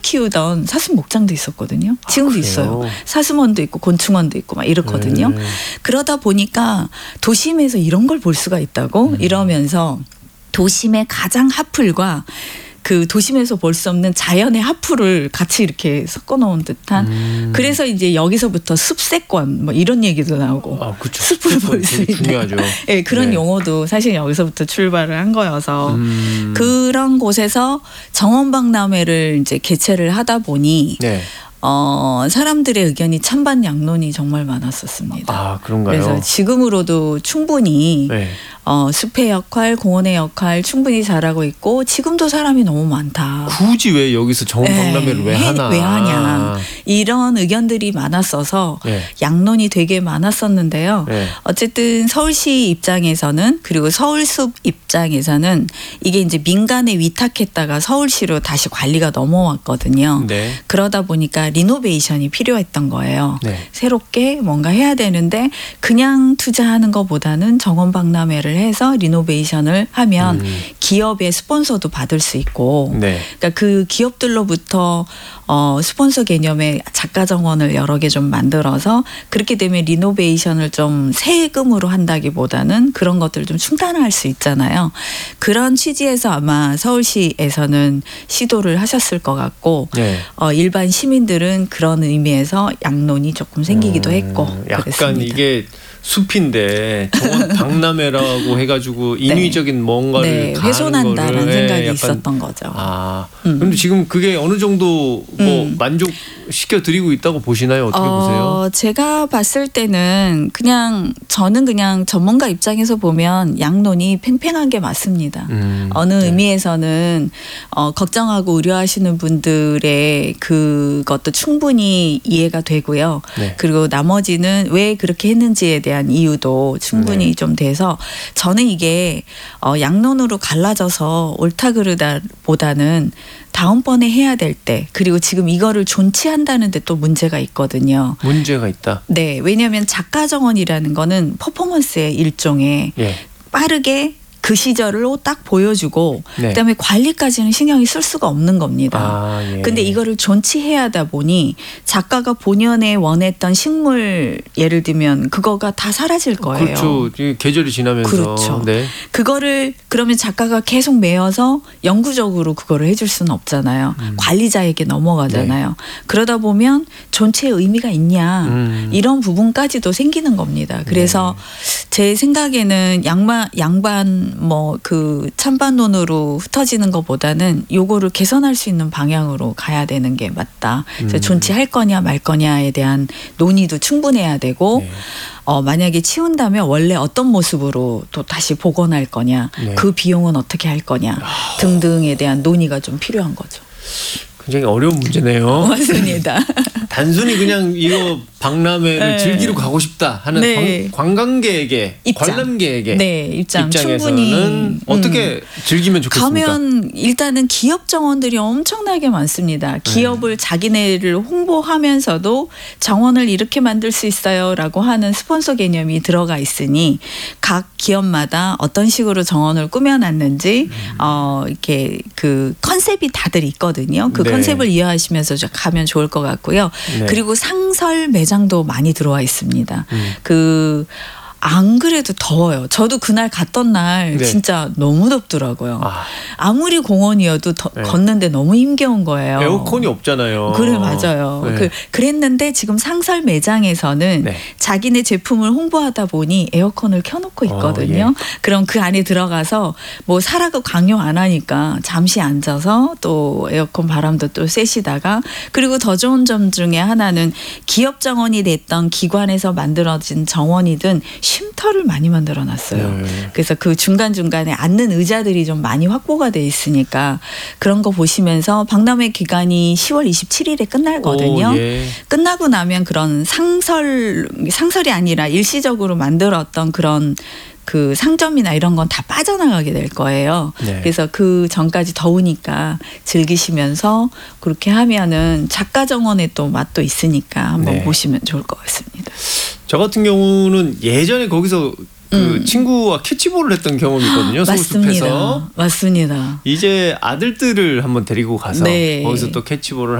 키우던 사슴 목장도 있었거든요. 지금도 그래요? 있어요. 사슴원도 있고 곤충원도 있고 막 이렇거든요. 그러다 보니까 도심에서 이런 걸 볼 수가 있다고 이러면서 도심의 가장 핫플과 그 도심에서 볼 수 없는 자연의 핫플을 같이 이렇게 섞어 놓은 듯한 그래서 이제 여기서부터 숲세권 뭐 이런 얘기도 나오고 그렇죠. 숲을 볼 수 있는 중요하죠. 네, 그런 네. 용어도 사실 여기서부터 출발을 한 거여서 그런 곳에서 정원박람회를 이제 개최를 하다 보니 네. 사람들의 의견이 찬반양론이 정말 많았었습니다. 그런가요? 그래서 지금으로도 충분히 네. 숲의 역할, 공원의 역할 충분히 잘하고 있고 지금도 사람이 너무 많다. 굳이 왜 여기서 정원박람회를 왜 하나? 왜 하냐. 이런 의견들이 많았어서 네. 양론이 되게 많았었는데요. 네. 어쨌든 서울시 입장에서는 그리고 서울숲 입장에서는 이게 이제 민간에 위탁했다가 서울시로 다시 관리가 넘어왔거든요. 네. 그러다 보니까 리노베이션이 필요했던 거예요. 네. 새롭게 뭔가 해야 되는데 그냥 투자하는 것보다는 정원박람회를 해서 리노베이션을 하면 기업의 스폰서도 받을 수 있고 네. 그러니까 그 기업들로부터 스폰서 개념의 작가 정원을 여러 개 좀 만들어서 그렇게 되면 리노베이션을 좀 세금으로 한다기보다는 그런 것들을 좀 충당할 수 있잖아요. 그런 취지에서 아마 서울시에서는 시도를 하셨을 것 같고 네. 일반 시민들은 그런 의미에서 양론이 조금 생기기도 했고 약간 그랬습니다. 이게 숲인데 정원 박람회라고 해가지고 인위적인 뭔가를 가는 훼손한다는 거를 생각이 약간 있었던 거죠. 그런데 지금 그게 어느 정도 뭐 만족시켜 드리고 있다고 보시나요? 어떻게 보세요? 제가 봤을 때는 저는 그냥 전문가 입장에서 보면 양론이 팽팽한 게 맞습니다. 어느 의미에서는 걱정하고 우려하시는 분들의 그것도 충분히 이해가 되고요. 네. 그리고 나머지는 왜 그렇게 했는지에 대한 이유도 충분히 좀 돼서 저는 이게 양론으로 갈라져서 옳다 그르다 보다는 다음번에 해야 될 때 그리고 지금 이거를 존치한다는 데 또 문제가 있거든요. 문제가 있다. 네. 왜냐하면 작가 정원이라는 거는 퍼포먼스의 일종의 빠르게 그 시절로 딱 보여주고 그다음에 관리까지는 신경이 쓸 수가 없는 겁니다. 근데 이거를 존치해야 하다 보니 작가가 본연에 원했던 식물 예를 들면 그거가 다 사라질 거예요. 그렇죠. 계절이 지나면서. 그렇죠. 네. 그거를 그러면 작가가 계속 메어서 영구적으로 그거를 해줄 수는 없잖아요. 관리자에게 넘어가잖아요. 그러다 보면 존치의 의미가 있냐 이런 부분까지도 생기는 겁니다. 그래서 제 생각에는 양반 뭐 그 찬반론으로 흩어지는 것보다는 요거를 개선할 수 있는 방향으로 가야 되는 게 맞다. 그래서 존치할 거냐 말 거냐에 대한 논의도 충분해야 되고 만약에 치운다면 원래 어떤 모습으로 또 다시 복원할 거냐 그 비용은 어떻게 할 거냐 등등에 대한 논의가 좀 필요한 거죠. 굉장히 어려운 문제네요. 맞습니다. 단순히 그냥 이거 박람회를 즐기러 가고 싶다 하는 관광객에게 관람객에게 입장에서는 충분히 어떻게 즐기면 좋겠습니까? 가면 일단은 기업 정원들이 엄청나게 많습니다. 기업을 자기네를 홍보하면서도 정원을 이렇게 만들 수 있어요라고 하는 스폰서 개념이 들어가 있으니 각 기업마다 어떤 식으로 정원을 꾸며놨는지 이렇게 그 컨셉이 다들 있거든요. 그 컨셉을 이해하시면서 가면 좋을 것 같고요. 그리고 상설 매장도 많이 들어와 있습니다. 안 그래도 더워요. 저도 그날 갔던 날 진짜 너무 덥더라고요. 아무리 공원이어도 걷는데 너무 힘겨운 거예요. 에어컨이 없잖아요. 그래 맞아요. 그랬는데 지금 상설 매장에서는 자기네 제품을 홍보하다 보니 에어컨을 켜놓고 있거든요. 그럼 그 안에 들어가서 뭐 사라고 강요 안 하니까 잠시 앉아서 또 에어컨 바람도 또 쐬시다가 그리고 더 좋은 점 중에 하나는 기업 정원이 됐던 기관에서 만들어진 정원이든 쉼터를 많이 만들어놨어요. 그래서 그 중간중간에 앉는 의자들이 좀 많이 확보가 돼 있으니까 그런 거 보시면서 박람회 기간이 10월 27일에 끝나거든요. 끝나고 나면 그런 상설이 아니라 일시적으로 만들었던 그런 그 상점이나 이런 건 다 빠져나가게 될 거예요. 그래서 그 전까지 더우니까 즐기시면서 그렇게 하면은 작가 정원의 또 맛도 있으니까 한번 보시면 좋을 것 같습니다. 저 같은 경우는 예전에 거기서 그 친구와 캐치볼을 했던 경험이 있거든요. 서울숲에서. 맞습니다. 이제 아들들을 한번 데리고 가서 거기서 또 캐치볼을